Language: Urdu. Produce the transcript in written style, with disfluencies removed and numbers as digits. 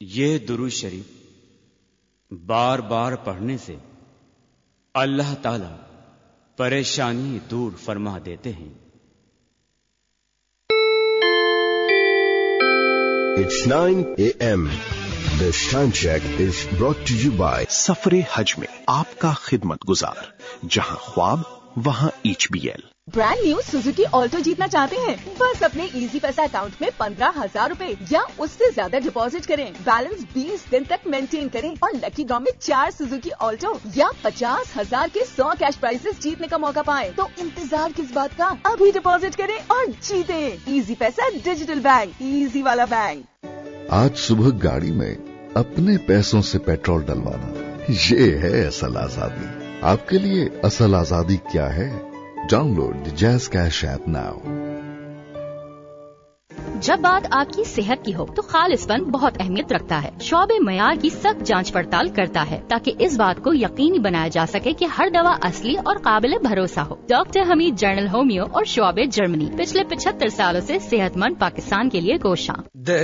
یہ درود شریف بار بار پڑھنے سے اللہ تعالی پریشانی دور فرما دیتے ہیں۔ It's 9 a.m. This time check is brought to you by سفر حج میں آپ کا خدمت گزار، جہاں خواب وہاں HBL۔ Brand new Suzuki Alto جیتنا چاہتے ہیں؟ بس اپنے ایزی پیسہ اکاؤنٹ میں 15,000 روپے یا اس سے زیادہ ڈپازٹ کریں، بیلنس 20 دن تک مینٹین کریں اور لکی ڈرا میں 4 سوزوکی آلٹو یا 50,000 کے 100 کیش پرائزز جیتنے کا موقع پائیں۔ تو انتظار کس بات کا؟ ابھی ڈپازٹ کریں اور جیتیں۔ ایزی پیسہ ڈیجیٹل بینک، ایزی والا بینک۔ آج صبح گاڑی میں اپنے پیسوں سے پیٹرول ڈلوانا، یہ ہے اصل آزادی۔ آپ کے لیے اصل آزادی کیا ہے؟ ڈاؤن لوڈ دی جیز کیش ایپ ناؤ۔ جب بات آپ کی صحت کی ہو تو خالص پن بہت اہمیت رکھتا ہے۔ شعبہ معیار کی سخت جانچ پڑتال کرتا ہے تاکہ اس بات کو یقینی بنایا جا سکے کہ ہر دوا اصلی اور قابل بھروسہ ہو۔ ڈاکٹر حمید، جرنل ہومیو اور شعبہ جرمنی، پچھلے 75 سالوں سے صحت مند پاکستان کے لیے کوشاں۔